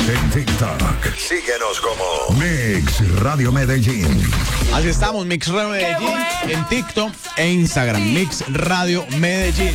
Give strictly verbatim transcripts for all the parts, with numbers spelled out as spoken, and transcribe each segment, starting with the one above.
en TikTok. Síguenos como Mix Radio Medellín. Así estamos, Mix Radio Medellín en TikTok e Instagram. Mix Radio Medellín.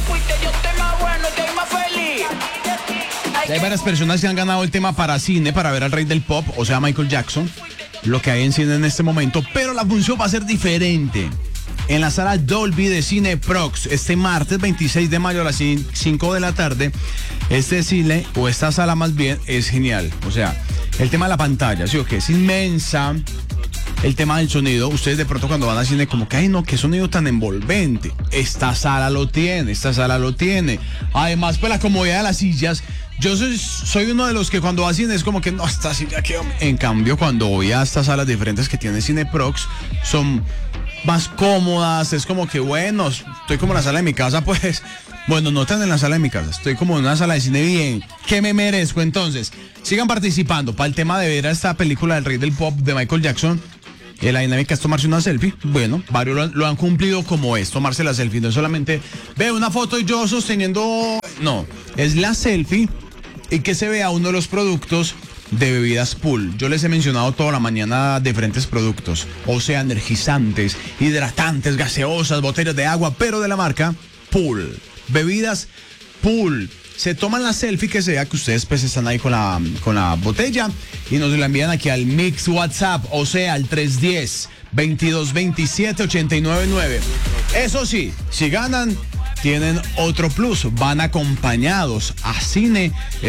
Hay varias personas que han ganado el tema para cine, para ver al rey del pop, o sea, Michael Jackson, lo que hay en cine en este momento, pero la función va a ser diferente. En la sala Dolby de Cine Prox, este martes veintiséis de mayo a las cinco de la tarde, este cine, o esta sala más bien, es genial. O sea, el tema de la pantalla, ¿sí o qué? Es inmensa. El tema del sonido, ustedes de pronto cuando van al cine como que, ay no, qué sonido tan envolvente. Esta sala lo tiene, esta sala lo tiene. Además, pues la comodidad de las sillas. Yo soy, soy uno de los que cuando va al cine es como que no, esta silla quedó. En cambio, cuando voy a estas salas diferentes que tiene Cineprox, son más cómodas. Es como que, bueno, estoy como en la sala de mi casa, pues. Bueno, no tan en la sala de mi casa, estoy como en una sala de cine bien. ¿Qué me merezco? Entonces, sigan participando para el tema de ver a esta película del rey del pop de Michael Jackson. Eh, la dinámica es tomarse una selfie. Bueno, varios lo han, lo han cumplido como es, tomarse la selfie. No es solamente ve una foto y yo sosteniendo. No, es la selfie y que se vea uno de los productos de bebidas Pool. Yo les he mencionado toda la mañana diferentes productos, o sea, energizantes, hidratantes, gaseosas, botellas de agua, pero de la marca Pool. Bebidas Pool. Se toman la selfie que sea, que ustedes pues están ahí con la, con la botella y nos la envían aquí al Mix WhatsApp, o sea, al tres uno cero, veintidós veintisiete, ochenta y nueve nueve. Eso sí, si ganan, tienen otro plus, van acompañados a cine.